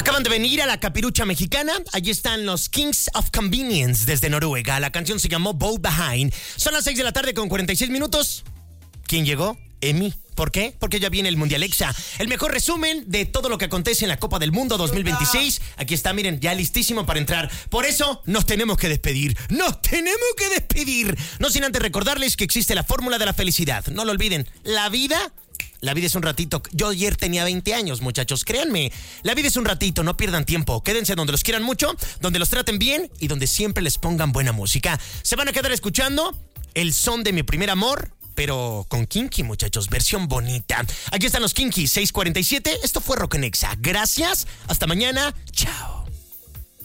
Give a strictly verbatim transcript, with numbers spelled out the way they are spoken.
Acaban de venir a la Capirucha Mexicana. Allí están los Kings of Convenience desde Noruega. La canción se llamó Boat Behind. Son las seis de la tarde con cuarenta y seis minutos. ¿Quién llegó? Emi. ¿Por qué? Porque ya viene el Mundialexa. El mejor resumen de todo lo que acontece en la Copa del Mundo dos mil veintiséis. Aquí está, miren, ya listísimo para entrar. Por eso nos tenemos que despedir. ¡Nos tenemos que despedir! No sin antes recordarles que existe la fórmula de la felicidad. No lo olviden. La vida... La vida es un ratito. Yo ayer tenía veinte años, muchachos. Créanme, la vida es un ratito. No pierdan tiempo. Quédense donde los quieran mucho, donde los traten bien y donde siempre les pongan buena música. Se van a quedar escuchando el son de mi primer amor, pero con Kinky, muchachos. Versión bonita. Aquí están los Kinky, seis cuarenta y siete. Esto fue Rock en Exa. Gracias. Hasta mañana. Chao.